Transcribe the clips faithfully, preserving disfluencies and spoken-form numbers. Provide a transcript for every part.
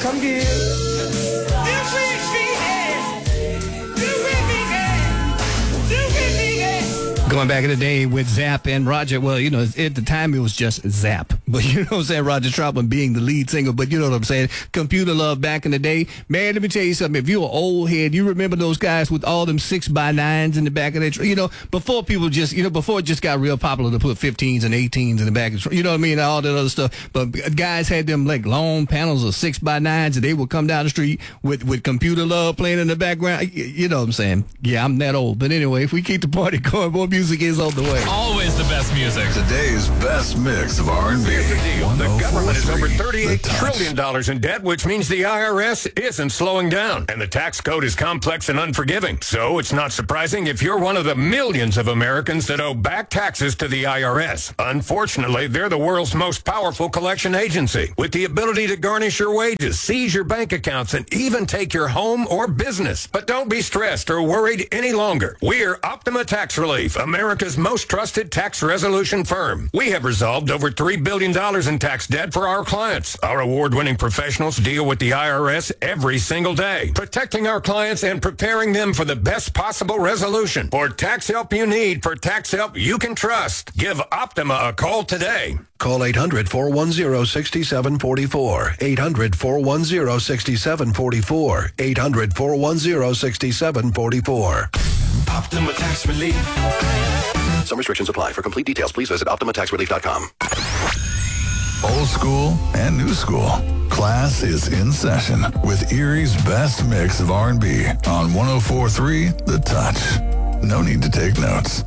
Come give. Going back in the day with Zapp and Roger, well, you know, at the time it was just Zapp. But you know what I'm saying? Roger Troutman being the lead singer. But you know what I'm saying? Computer Love back in the day. Man, let me tell you something. If you're an old head, you remember those guys with all them six by nines in the back of their truck? You know, before people just, you know, before it just got real popular to put fifteens and eighteens in the back of the truck. You know what I mean? All that other stuff. But guys had them like long panels of six by nines and they would come down the street with, with Computer Love playing in the background. You know what I'm saying? Yeah, I'm that old. But anyway, if we keep the party going, more music is on the way. Always the best music. Today's best mix of R and B. Here's the deal. The government is over thirty-eight trillion dollars in debt, which means the I R S isn't slowing down. And the tax code is complex and unforgiving. So it's not surprising if you're one of the millions of Americans that owe back taxes to the I R S. Unfortunately, they're the world's most powerful collection agency, with the ability to garnish your wages, seize your bank accounts, and even take your home or business. But don't be stressed or worried any longer. We're Optima Tax Relief, America's most trusted tax resolution firm. We have resolved over three billion dollars in tax debt for our clients. Our award-winning professionals deal with the I R S every single day, protecting our clients and preparing them for the best possible resolution. For tax help you need, for tax help you can trust, give Optima a call today. Call eight hundred, four one zero, six seven four four. eight hundred, four one zero, six seven four four. eight hundred, four one zero, six seven four four. Optima Tax Relief. Some restrictions apply. For complete details, please visit Optima Tax Relief dot com. Old school and new school. Class is in session with Erie's best mix of R and B on one oh four point three The Touch. No need to take notes.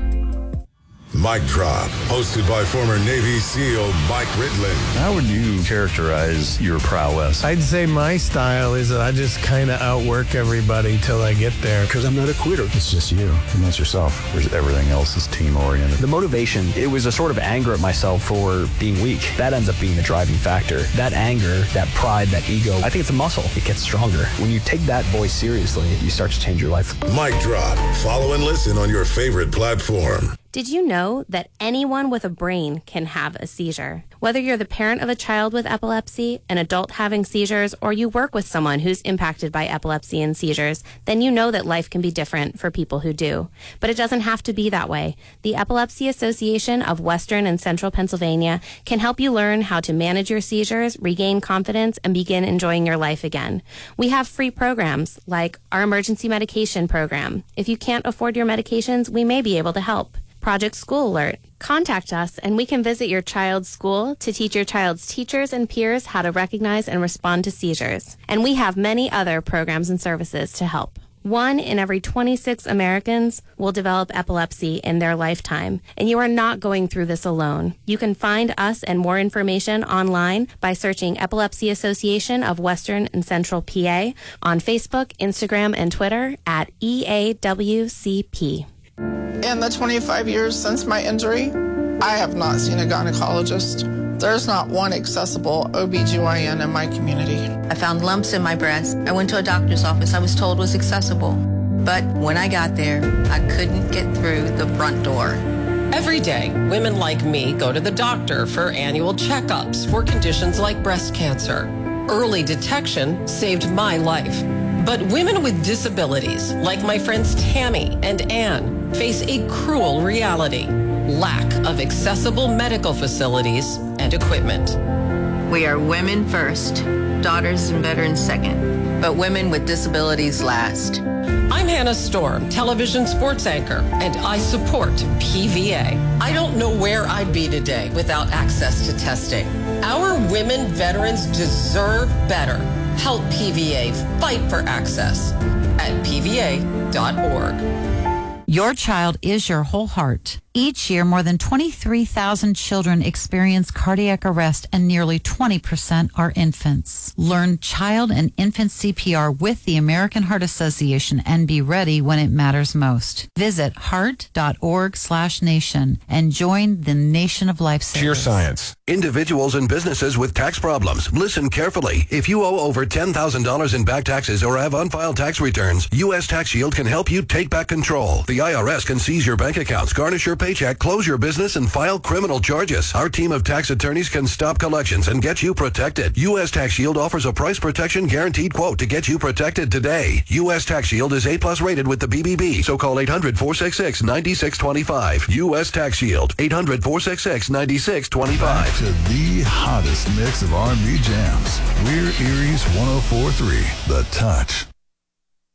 Mic Drop, hosted by former Navy SEAL Mike Ridlin. How would you characterize your prowess? I'd say my style is that I just kind of outwork everybody till I get there. Because I'm not a quitter. It's just you, and that's yourself. Whereas everything else is team-oriented. The motivation, it was a sort of anger at myself for being weak. That ends up being the driving factor. That anger, that pride, that ego, I think it's a muscle. It gets stronger. When you take that voice seriously, you start to change your life. Mic Drop. Follow and listen on your favorite platform. Did you know that anyone with a brain can have a seizure? Whether you're the parent of a child with epilepsy, an adult having seizures, or you work with someone who's impacted by epilepsy and seizures, then you know that life can be different for people who do. But it doesn't have to be that way. The Epilepsy Association of Western and Central Pennsylvania can help you learn how to manage your seizures, regain confidence, and begin enjoying your life again. We have free programs like our emergency medication program. If you can't afford your medications, we may be able to help. Project School Alert. Contact us and we can visit your child's school to teach your child's teachers and peers how to recognize and respond to seizures. And we have many other programs and services to help. One in every twenty-six Americans will develop epilepsy in their lifetime, and you are not going through this alone. You can find us and more information online by searching Epilepsy Association of Western and Central P A on Facebook, Instagram, and Twitter at E A W C P. In the twenty-five years since my injury, I have not seen a gynecologist. There's not one accessible O B G Y N in my community. I found lumps in my breast. I went to a doctor's office. I was told was accessible. But when I got there, I couldn't get through the front door. Every day, women like me go to the doctor for annual checkups for conditions like breast cancer. Early detection saved my life. But women with disabilities, like my friends Tammy and Ann, face a cruel reality: lack of accessible medical facilities and equipment. We are women first, daughters and veterans second, but women with disabilities last. I'm Hannah Storm, television sports anchor, and I support P V A. I don't know where I'd be today without access to testing. Our women veterans deserve better. Help P V A fight for access at P V A dot org. Your child is your whole heart. Each year, more than twenty-three thousand children experience cardiac arrest, and nearly twenty percent are infants. Learn child and infant C P R with the American Heart Association and be ready when it matters most. Visit heart.org slash nation and join the nation of lifesavers. Pure Science. Individuals and businesses with tax problems, listen carefully. If you owe over ten thousand dollars in back taxes or have unfiled tax returns, U S Tax Shield can help you take back control. The I R S can seize your bank accounts, garnish your pay paycheck, close your business, and file criminal charges. Our team of tax attorneys can stop collections and get you protected. U S Tax Shield offers a price protection guaranteed quote to get you protected today. U S Tax Shield is A plus rated with the B B B, so call eight hundred, four six six, nine six two five. U S Tax Shield, eight hundred, four six six, nine six two five. Back to the hottest mix of R and B jams. We're Erie's one oh four point three, The Touch.